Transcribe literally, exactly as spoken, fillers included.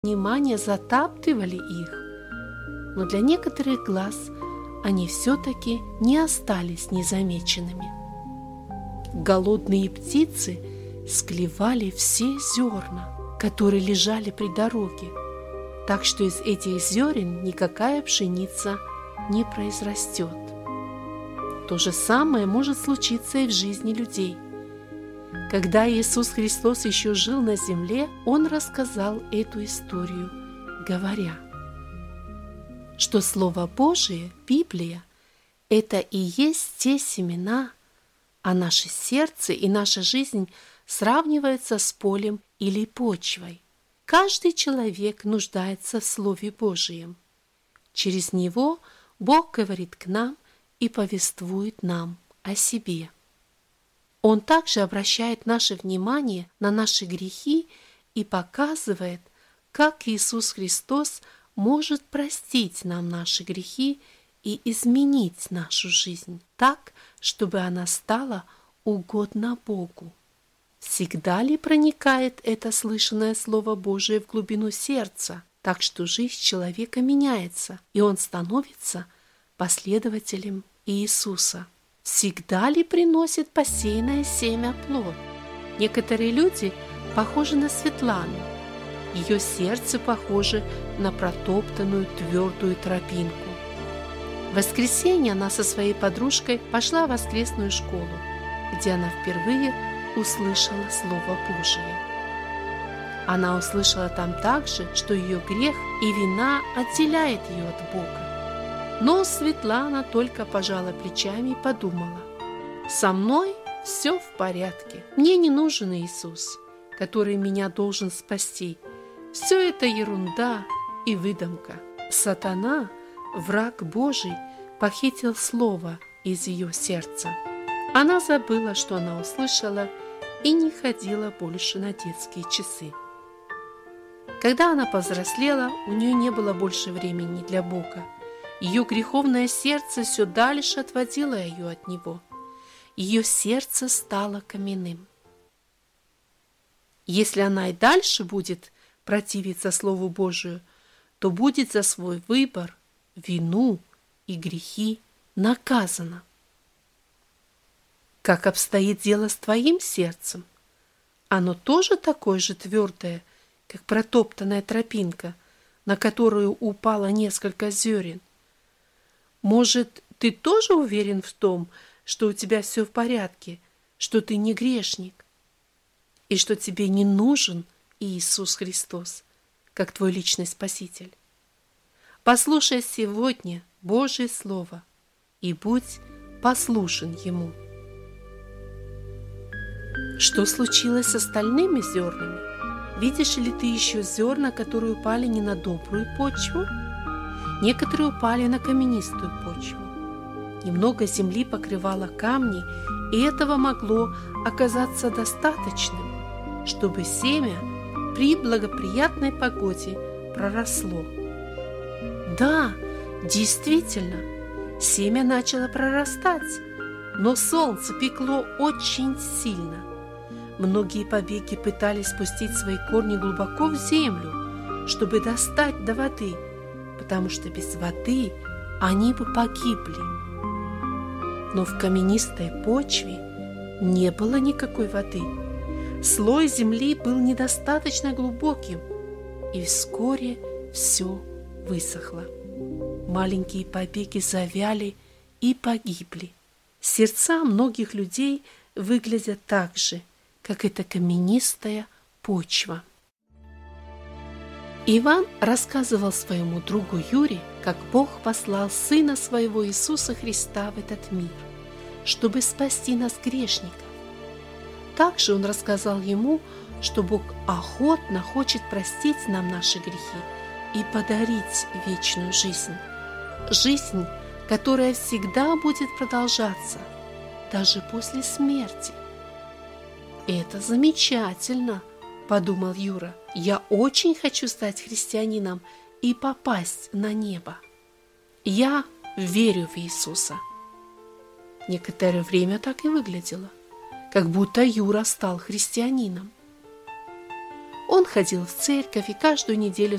внимание затаптывали их, но для некоторых глаз они все-таки не остались незамеченными. Голодные птицы склевали все зерна, которые лежали при дороге, так что из этих зерен никакая пшеница не произрастет. То же самое может случиться и в жизни людей. Когда Иисус Христос еще жил на земле, Он рассказал эту историю, говоря, что Слово Божие, Библия, это и есть те семена, а наше сердце и наша жизнь сравниваются с полем или почвой. Каждый человек нуждается в Слове Божьем. Через него Бог говорит к нам и повествует нам о себе. Он также обращает наше внимание на наши грехи и показывает, как Иисус Христос может простить нам наши грехи и изменить нашу жизнь так, чтобы она стала угодна Богу. Всегда ли проникает это слышанное Слово Божие в глубину сердца, так что жизнь человека меняется, и он становится последователем Иисуса? Всегда ли приносит посеянное семя плод? Некоторые люди похожи на Светлану. Ее сердце похоже на протоптанную твердую тропинку. В воскресенье она со своей подружкой пошла в воскресную школу, где она впервые услышала Слово Божие. Она услышала там также, что ее грех и вина отделяет ее от Бога. Но Светлана только пожала плечами и подумала: «Со мной все в порядке. Мне не нужен Иисус, который меня должен спасти. Все это ерунда и выдумка». Сатана, враг Божий, похитил слово из ее сердца. Она забыла, что она услышала, и не ходила больше на детские часы. Когда она повзрослела, у нее не было больше времени для Бога. Ее греховное сердце все дальше отводило ее от Него. Ее сердце стало каменным. Если она и дальше будет противиться Слову Божию, то будет за свой выбор, вину и грехи наказана. Как обстоит дело с твоим сердцем? Оно тоже такое же твердое, как протоптанная тропинка, на которую упало несколько зерен. Может, ты тоже уверен в том, что у тебя все в порядке, что ты не грешник, и что тебе не нужен Иисус Христос, как твой личный Спаситель? Послушай сегодня Божье Слово и будь послушен Ему. Что случилось с остальными зернами? Видишь ли ты еще зерна, которые упали не на добрую почву? Некоторые упали на каменистую почву. Немного земли покрывало камни, и этого могло оказаться достаточным, чтобы семя при благоприятной погоде проросло. Да, действительно, семя начало прорастать, но солнце пекло очень сильно. Многие побеги пытались спустить свои корни глубоко в землю, чтобы достать до воды, потому что без воды они бы погибли. Но в каменистой почве не было никакой воды. Слой земли был недостаточно глубоким, и вскоре все высохло. Маленькие побеги завяли и погибли. Сердца многих людей выглядят так же, как эта каменистая почва. Иван рассказывал своему другу Юре, как Бог послал Сына Своего Иисуса Христа в этот мир, чтобы спасти нас, грешников. Также он рассказал ему, что Бог охотно хочет простить нам наши грехи и подарить вечную жизнь. Жизнь, которая всегда будет продолжаться, даже после смерти. «Это замечательно», – подумал Юра. «Я очень хочу стать христианином и попасть на небо. Я верю в Иисуса». Некоторое время так и выглядело, как будто Юра стал христианином. Он ходил в церковь и каждую неделю